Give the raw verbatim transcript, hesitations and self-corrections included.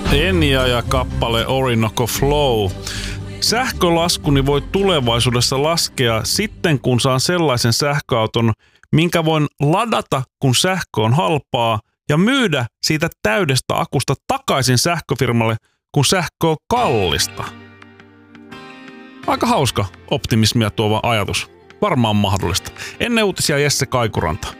Enya ja kappale Orinoco Flow. Sähkölaskuni voi tulevaisuudessa laskea sitten, kun saan sellaisen sähköauton, minkä voin ladata, kun sähkö on halpaa, ja myydä siitä täydestä akusta takaisin sähköfirmalle, kun sähkö on kallista. Aika hauska optimismia tuova ajatus. Varmaan mahdollista. Ennen uutisia Jesse Kaikuranta.